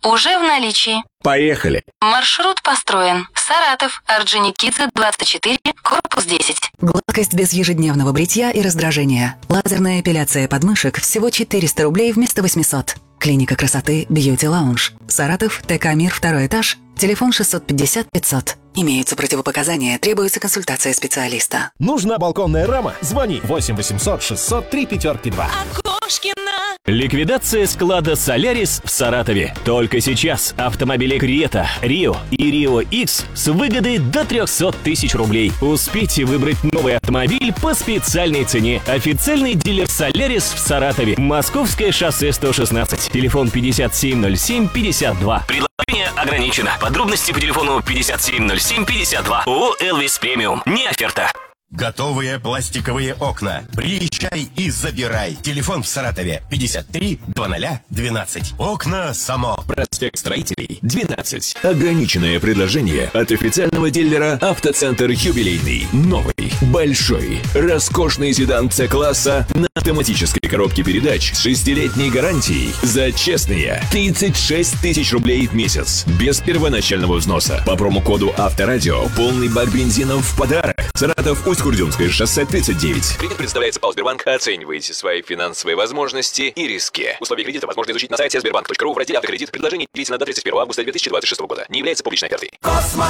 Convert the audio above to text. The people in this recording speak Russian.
уже в наличии. Поехали. Маршрут построен. Саратов, Орджоникидзе, 24, корпус 10. Гладкость без ежедневного бритья и раздражения. Лазерная эпиляция подмышек всего 400 рублей вместо 800. Клиника красоты Beauty Lounge. Саратов, ТК «Мир», 2 этаж. Телефон 650 500. Имеются противопоказания, требуется консультация специалиста. Нужна балконная рама? Звони 8 800 600 352. Ликвидация склада «Солярис» в Саратове. Только сейчас автомобили Крета, Рио и Рио X с выгодой до 300 тысяч рублей. Успейте выбрать новый автомобиль по специальной цене. Официальный дилер «Солярис» в Саратове. Московское шоссе 116. Телефон 5707 52. Предложение ограничено. Подробности по телефону 5707 52. ООО «Элвис Премиум». Не оферта. Готовые пластиковые окна. Приезжай и забирай. Телефон в Саратове 53 00 12. Окна «Само». Проспект Строителей, 12. Ограниченное предложение от официального дилера «Автоцентр Юбилейный». Новый, большой, роскошный седан С-класса на автоматической коробке передач с 6-летней гарантией за честные 36 тысяч рублей в месяц. Без первоначального взноса. По промокоду «Авторадио» полный бак бензина в подарок. Саратов, Усть-Курдюмское шоссе 39. Кредит предоставляется ПАО «Сбербанк». Оценивайте свои финансовые возможности и риски. Условия кредита возможно изучить на сайте sberbank.ru в разделе «Автокредит». Предложение длительно до 31 августа 2026 года. Не является публичной офертой.